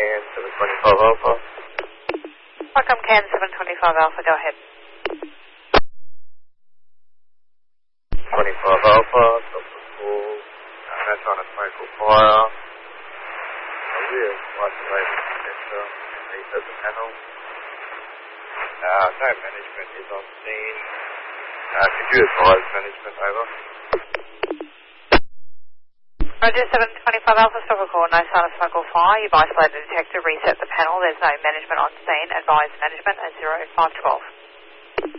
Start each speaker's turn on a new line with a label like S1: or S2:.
S1: Can 725 Alpha.
S2: Welcome, Can 725 Alpha, go ahead.
S1: 25 Alpha, stop the call. That's on a smoke or fire. A real isolated sector. East of the panel. No management is on scene. Could you advise management, over?
S2: Roger, 725 Alpha, stop a call. No sign of smoke or fire. You've isolated the detector. Reset the panel. There's no management on scene. Advise management at 0512.